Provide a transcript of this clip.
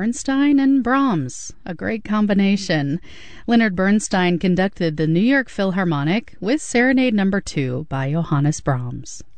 Bernstein and Brahms, a great combination. Leonard Bernstein conducted the New York Philharmonic with Serenade No. 2 by Johannes Brahms.